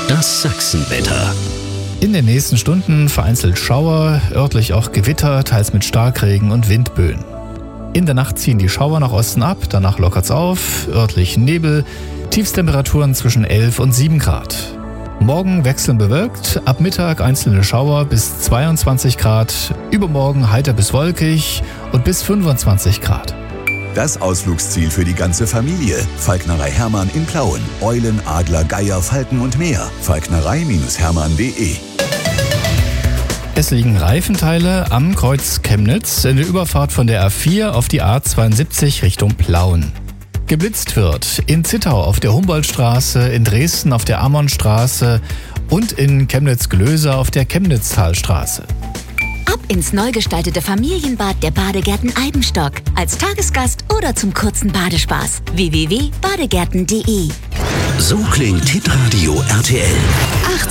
Das Sachsenwetter. In den nächsten Stunden vereinzelt Schauer, örtlich auch Gewitter, teils mit Starkregen und Windböen. In der Nacht ziehen die Schauer nach Osten ab, danach lockert's auf, örtlich Nebel, Tiefstemperaturen zwischen 11 und 7 Grad. Morgen wechselnd bewölkt, ab Mittag einzelne Schauer bis 22 Grad, übermorgen heiter bis wolkig und bis 25 Grad. Das Ausflugsziel für die ganze Familie. Falknerei Hermann in Plauen. Eulen, Adler, Geier, Falken und mehr. Falknerei-hermann.de. Es liegen Reifenteile am Kreuz Chemnitz in der Überfahrt von der A4 auf die A72 Richtung Plauen. Geblitzt wird in Zittau auf der Humboldtstraße, in Dresden auf der Ammonstraße und in Chemnitz-Glöse auf der Chemnitztalstraße. Ab ins neu gestaltete Familienbad der Badegärten Eibenstock. Als Tagesgast oder zum kurzen Badespaß. www.badegärten.de. So klingt Hitradio RTL.